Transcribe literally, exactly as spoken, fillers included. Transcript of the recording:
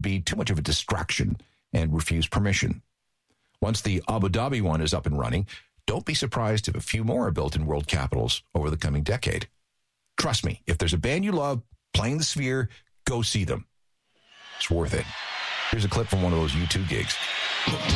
be too much of a distraction and refuse permission. Once the Abu Dhabi one is up and running, don't be surprised if a few more are built in world capitals over the coming decade. Trust me, if there's a band you love playing the Sphere, go see them. It's worth it. Here's a clip from one of those U two gigs.